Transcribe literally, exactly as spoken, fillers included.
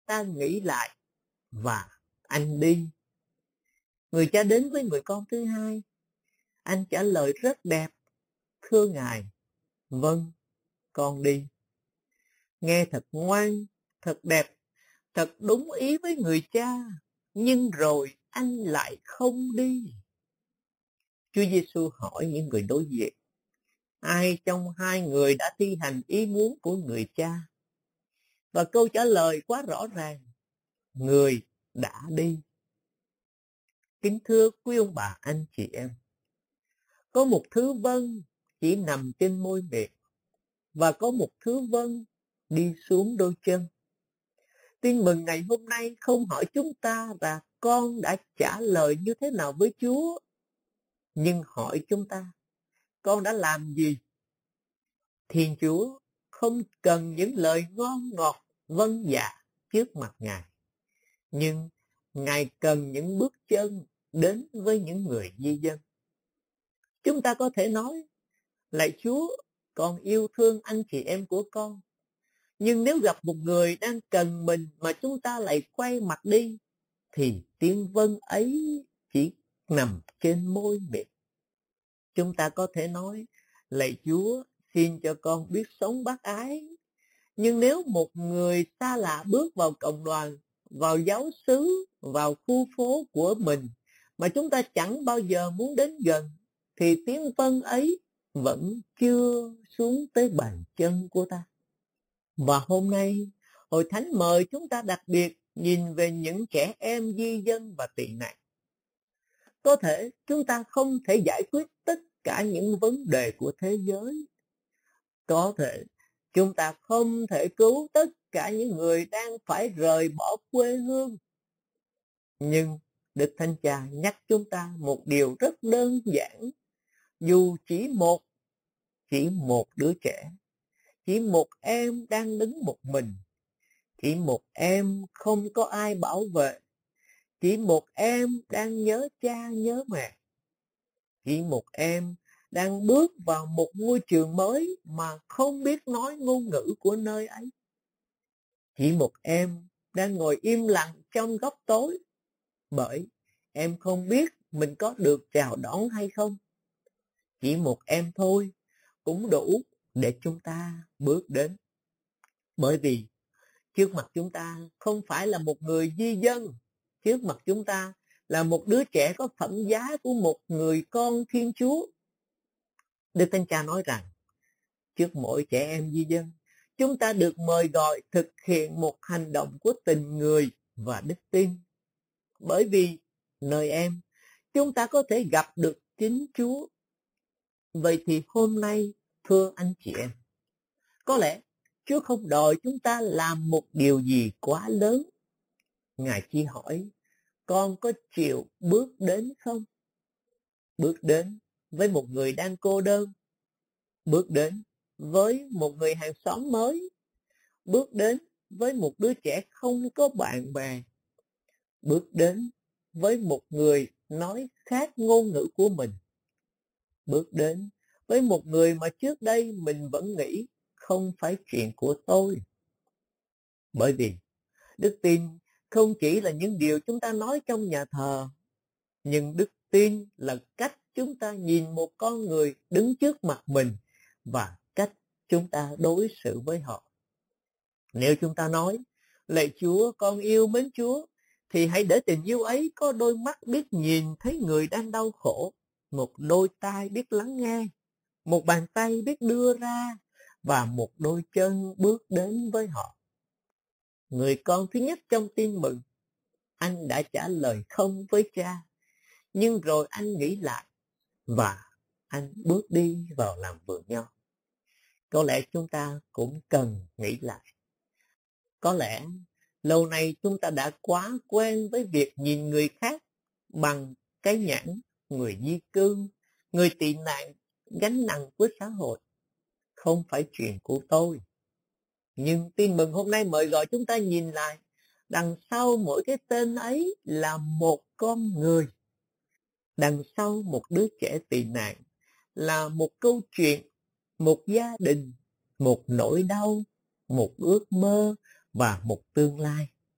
ta nghĩ lại và anh đi. Người cha đến với người con thứ hai. Anh trả lời rất đẹp. Thưa Ngài, vâng, con đi. Nghe thật ngoan, thật đẹp, thật đúng ý với người cha. Nhưng rồi anh lại không đi. Chúa Giêsu hỏi những người đối diện, ai trong hai người đã thi hành ý muốn của người cha? Và câu trả lời quá rõ ràng, người đã đi. Kính thưa quý ông bà anh chị em, có một thứ vâng chỉ nằm trên môi miệng, và có một thứ vâng đi xuống đôi chân. Tin mừng ngày hôm nay không hỏi chúng ta là con đã trả lời như thế nào với Chúa, nhưng hỏi chúng ta, con đã làm gì? Thiên Chúa không cần những lời ngon ngọt vâng dạ trước mặt Ngài, nhưng Ngài cần những bước chân đến với những người di dân. Chúng ta có thể nói, lạy Chúa, con yêu thương anh chị em của con, nhưng nếu gặp một người đang cần mình mà chúng ta lại quay mặt đi, thì tiếng vâng ấy chỉ nằm trên môi miệng. Chúng ta có thể nói, lạy Chúa, xin cho con biết sống bác ái. Nhưng nếu một người xa lạ bước vào cộng đoàn, vào giáo xứ, vào khu phố của mình, mà chúng ta chẳng bao giờ muốn đến gần, thì tiếng vâng ấy vẫn chưa xuống tới bàn chân của ta. Và hôm nay, Hội Thánh mời chúng ta đặc biệt nhìn về những trẻ em di dân và tị nạn. Có thể chúng ta không thể giải quyết tất cả những vấn đề của thế giới. Có thể chúng ta không thể cứu tất cả những người đang phải rời bỏ quê hương. Nhưng Đức Thánh Cha nhắc chúng ta một điều rất đơn giản. Dù chỉ một, chỉ một đứa trẻ, chỉ một em đang đứng một mình, chỉ một em không có ai bảo vệ, chỉ một em đang nhớ cha nhớ mẹ, chỉ một em đang bước vào một ngôi trường mới mà không biết nói ngôn ngữ của nơi ấy. Chỉ một em đang ngồi im lặng trong góc tối, bởi em không biết mình có được chào đón hay không. Chỉ một em thôi cũng đủ để chúng ta bước đến. Bởi vì trước mặt chúng ta không phải là một người di dân, trước mặt chúng ta là một đứa trẻ có phẩm giá của một người con Thiên Chúa. Đức Thánh Cha nói rằng, trước mỗi trẻ em di dân, chúng ta được mời gọi thực hiện một hành động của tình người và đức tin. Bởi vì nơi em, chúng ta có thể gặp được chính Chúa. Vậy thì hôm nay, thưa anh chị em, có lẽ Chúa không đòi chúng ta làm một điều gì quá lớn. Ngài chỉ hỏi, con có chịu bước đến không? Bước đến với một người đang cô đơn, bước đến với một người hàng xóm mới, bước đến với một đứa trẻ không có bạn bè, bước đến với một người nói khác ngôn ngữ của mình, bước đến với một người mà trước đây mình vẫn nghĩ không phải chuyện của tôi. Bởi vì đức tin không chỉ là những điều chúng ta nói trong nhà thờ, nhưng đức tin là cách chúng ta nhìn một con người đứng trước mặt mình và cách chúng ta đối xử với họ. Nếu chúng ta nói, lạy Chúa, con yêu mến Chúa, thì hãy để tình yêu ấy có đôi mắt biết nhìn thấy người đang đau khổ, một đôi tai biết lắng nghe, một bàn tay biết đưa ra, và một đôi chân bước đến với họ. Người con thứ nhất trong tin mừng, anh đã trả lời không với cha, nhưng rồi anh nghĩ lại, và anh bước đi vào làm vườn nho. Có lẽ chúng ta cũng cần nghĩ lại. Có lẽ lâu nay chúng ta đã quá quen với việc nhìn người khác bằng cái nhãn người di cư, người tị nạn, gánh nặng của xã hội. Không phải chuyện của tôi. Nhưng tin mừng hôm nay mời gọi chúng ta nhìn lại, đằng sau mỗi cái tên ấy là một con người. Đằng sau một đứa trẻ tị nạn là một câu chuyện, một gia đình, một nỗi đau, một ước mơ và một tương lai.